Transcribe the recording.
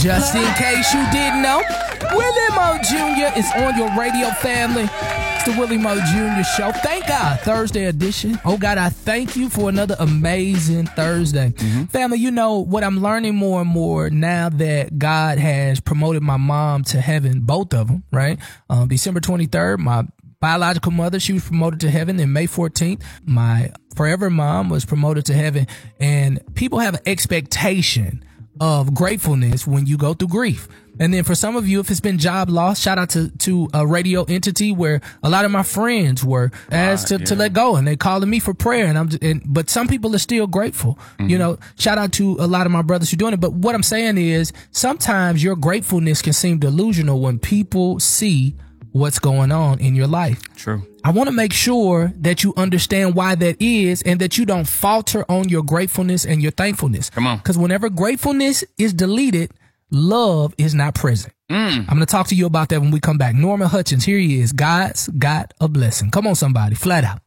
Just in case you didn't know, Willie Mo Jr. is on your radio, family. It's the Willie Mo Jr. Show. Thank God, Thursday edition. Oh, God, I thank you for another amazing Thursday. Family, you know what I'm learning more and more now that God has promoted my mom to heaven, both of them, right? December 23rd, my biological mother, she was promoted to heaven. And May 14th, my forever mom was promoted to heaven. And people have an expectation of gratefulness when you go through grief. And then for some of you, if it's been job loss, shout out to a radio entity where a lot of my friends were asked to let go, and they calling me for prayer. But some people are still grateful. You know, shout out to a lot of my brothers who are doing it. But what I'm saying is sometimes your gratefulness can seem delusional when people see what's going on in your life. True. I want to make sure that you understand why that is and that you don't falter on your gratefulness and your thankfulness. Come on. Because whenever gratefulness is deleted, love is not present. I'm going to talk to you about that when we come back. Norman Hutchins, here he is. God's got a blessing. Come on, somebody. Flat out.